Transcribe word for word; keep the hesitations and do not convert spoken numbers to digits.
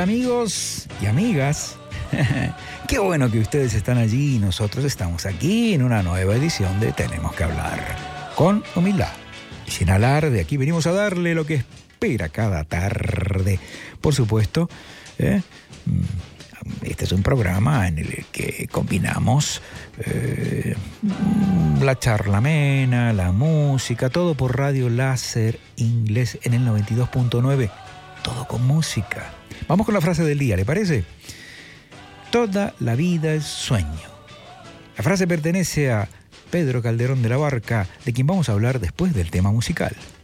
amigos y amigas? Qué bueno que ustedes están allí y nosotros estamos aquí en una nueva edición de Tenemos que Hablar. Con humildad y sin alarde, aquí venimos a darle lo que espera cada tarde. Por supuesto, ¿eh? Este es un programa en el que combinamos eh, la charla amena, la música, todo por Radio Láser Inglés en el noventa y dos punto nueve. Todo con música. Vamos con la frase del día, ¿le parece? Toda la vida es sueño. La frase pertenece a Pedro Calderón de la Barca, de quien vamos a hablar después del tema musical.